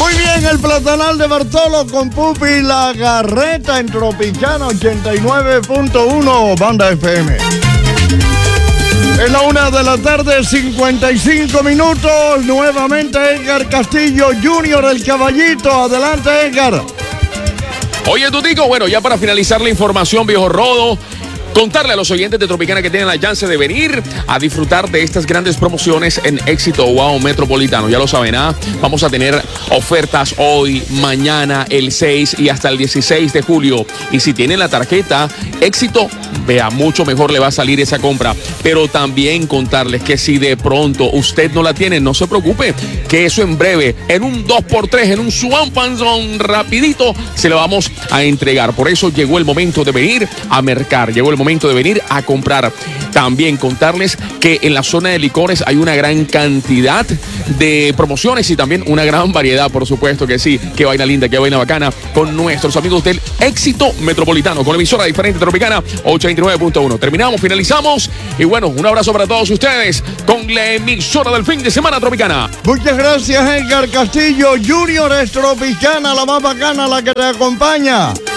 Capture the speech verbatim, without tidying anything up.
Muy bien, el platanal de Bartolo con Pupi y la Garreta en Tropicana ochenta y nueve punto uno, Banda F M. Es la una de la tarde, cincuenta y cinco minutos. Nuevamente Edgar Castillo junior, el caballito. Adelante, Edgar. Oye, Tutico, bueno, ya para finalizar la información, viejo Rodo, contarle a los oyentes de Tropicana que tienen la chance de venir a disfrutar de estas grandes promociones en Éxito Wow Metropolitano. Ya lo saben, ¿ah? Vamos a tener ofertas hoy, mañana, el seis y hasta el dieciséis de julio. Y si tienen la tarjeta Éxito, vea, mucho mejor le va a salir esa compra. Pero también contarles que si de pronto usted no la tiene, no se preocupe, que eso en breve, en un dos por tres, en un Swan Panzón rapidito, se lo vamos a entregar. Por eso llegó el momento de venir a mercar, llegó el momento de venir a comprar. También contarles que en la zona de licores hay una gran cantidad de promociones y también una gran variedad, por supuesto que sí. Qué vaina linda, qué vaina bacana con nuestros amigos del Éxito Metropolitano, con la emisora diferente Tropicana ochenta y nueve punto uno. Terminamos, finalizamos y bueno, un abrazo para todos ustedes con la emisora del fin de semana Tropicana. Muchas gracias, Edgar Castillo junior, es Tropicana, la más bacana, la que te acompaña.